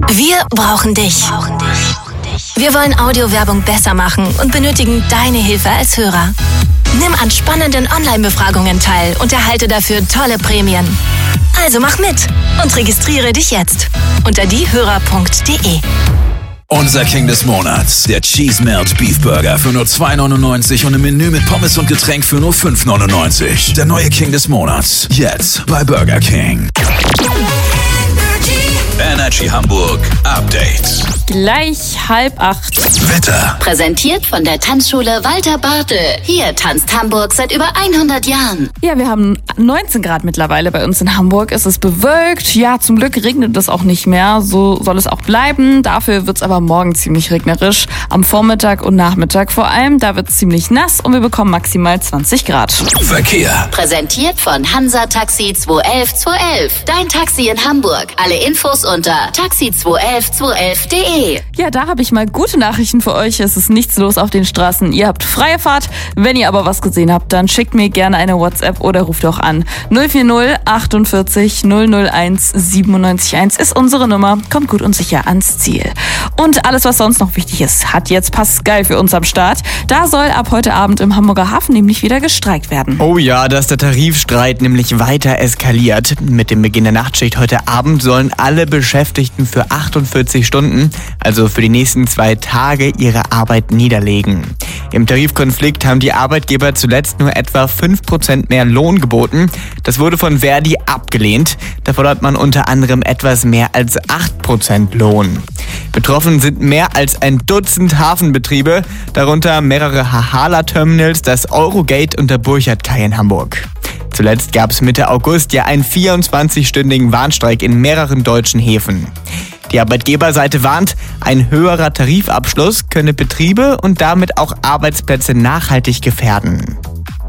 Wir brauchen dich. Wir wollen Audiowerbung besser machen und benötigen deine Hilfe als Hörer. Nimm an spannenden Online-Befragungen teil und erhalte dafür tolle Prämien. Also mach mit und registriere dich jetzt unter diehörer.de. Unser King des Monats, der Cheese Melt Beef Burger für nur $2,99 und ein Menü mit Pommes und Getränk für nur $5,99. Der neue King des Monats, jetzt bei Burger King. Energy Hamburg Update. Gleich 7:30. Wetter. Präsentiert von der Tanzschule Walter Bartel. Hier tanzt Hamburg seit über 100 Jahren. Ja, wir haben 19 Grad mittlerweile bei uns in Hamburg. Es ist bewölkt. Ja, zum Glück regnet es auch nicht mehr. So soll es auch bleiben. Dafür wird es aber morgen ziemlich regnerisch. Am Vormittag und Nachmittag vor allem. Da wird es ziemlich nass und wir bekommen maximal 20 Grad. Verkehr. Präsentiert von Hansa Taxi 211 211. Dein Taxi in Hamburg. Alle Infos unter taxi211211.de. Ja, da habe ich mal gute Nachrichten für euch. Es ist nichts los auf den Straßen. Ihr habt freie Fahrt. Wenn ihr aber was gesehen habt, dann schickt mir gerne eine WhatsApp oder ruft auch an. 040 48 001 97 ist unsere Nummer. Kommt gut und sicher ans Ziel. Und alles, was sonst noch wichtig ist, hat jetzt Pascal für uns am Start. Da soll ab heute Abend im Hamburger Hafen nämlich wieder gestreikt werden. Oh ja, dass der Tarifstreit nämlich weiter eskaliert. Mit dem Beginn der Nachtschicht heute Abend sollen alle Beschäftigten für 48 Stunden, also für die nächsten 2 Tage, ihre Arbeit niederlegen. Im Tarifkonflikt haben die Arbeitgeber zuletzt nur etwa 5% mehr Lohn geboten. Das wurde von Verdi abgelehnt. Da fordert man unter anderem etwas mehr als 8% Lohn. Betroffen sind mehr als ein Dutzend Hafenbetriebe, darunter mehrere Hahala-Terminals, das Eurogate und der Burchard-Kai in Hamburg. Zuletzt gab es Mitte August ja einen 24-stündigen Warnstreik in mehreren deutschen Häfen. Die Arbeitgeberseite warnt, ein höherer Tarifabschluss könne Betriebe und damit auch Arbeitsplätze nachhaltig gefährden.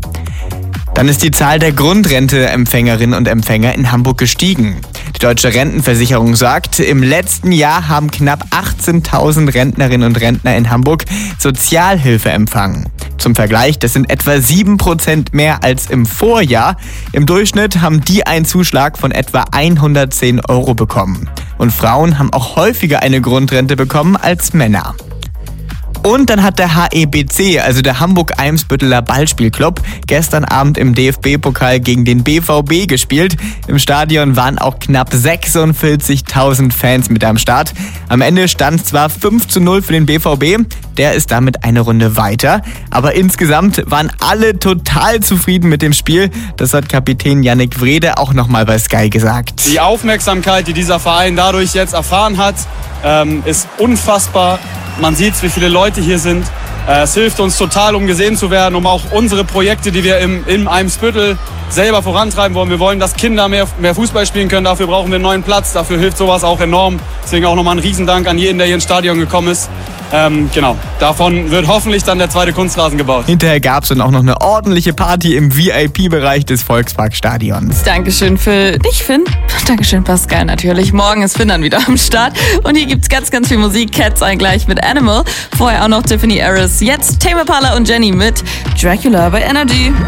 Dann ist die Zahl der Grundrenteempfängerinnen und Empfänger in Hamburg gestiegen. Die Deutsche Rentenversicherung sagt, im letzten Jahr haben knapp 18.000 Rentnerinnen und Rentner in Hamburg Sozialhilfe empfangen. Zum Vergleich, das sind etwa 7% mehr als im Vorjahr. Im Durchschnitt haben die einen Zuschlag von etwa 110 € bekommen. Und Frauen haben auch häufiger eine Grundrente bekommen als Männer. Und dann hat der HEBC, also der Hamburg-Eimsbütteler Ballspielclub, gestern Abend im DFB-Pokal gegen den BVB gespielt. Im Stadion waren auch knapp 46.000 Fans mit am Start. Am Ende stand es zwar 5:0 für den BVB, der ist damit eine Runde weiter. Aber insgesamt waren alle total zufrieden mit dem Spiel. Das hat Kapitän Yannick Wrede auch nochmal bei Sky gesagt. Die Aufmerksamkeit, die dieser Verein dadurch jetzt erfahren hat, ist unfassbar. Man sieht, wie viele Leute hier sind. Es hilft uns total, um gesehen zu werden, um auch unsere Projekte, die wir im Eimsbüttel selber vorantreiben wollen. Wir wollen, dass Kinder mehr Fußball spielen können. Dafür brauchen wir einen neuen Platz. Dafür hilft sowas auch enorm. Deswegen auch nochmal ein Riesendank an jeden, der hier ins Stadion gekommen ist. Genau, davon wird hoffentlich dann der zweite Kunstrasen gebaut. Hinterher gab es dann auch noch eine ordentliche Party im VIP-Bereich des Volksparkstadions. Dankeschön Phil. Nicht Finn. Dankeschön Pascal natürlich. Morgen ist Finn dann wieder am Start. Und hier gibt's ganz, ganz viel Musik. Cats gleich mit Animal. Vorher auch noch Tiffany Harris. Jetzt Tame Impala und Jenny mit Dracula bei Energy.